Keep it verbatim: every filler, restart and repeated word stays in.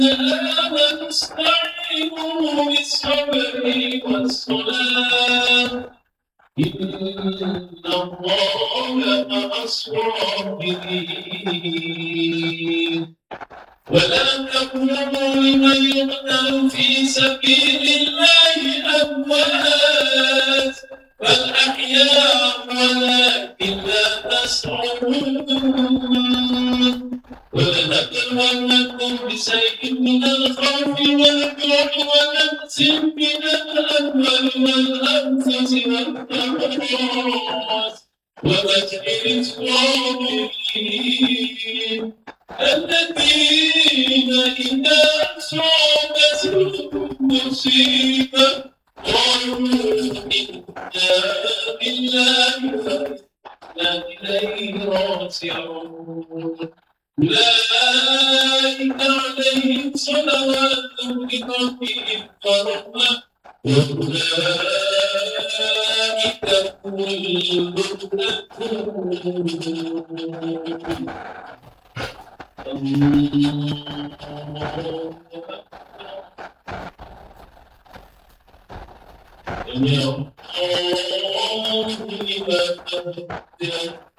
آمنوا استعينوا بالصبر والصلاة إن الله مع الصابرين ولا تقولوا لمن يقتل في سبيل الله أموات بل أحياء ولكن لا تشعرون ولنبلونكم بشيء من الخوف والجوع ونقص من الأموال والأنفس والثمرات وبشر الصابرين الذين إذا أصابتهم مصيبة قالوا إنا لله وإنا إليه راجعون أولئك عليهم صلوات من ربهم ورحمة وأولئك هم المهتدون الله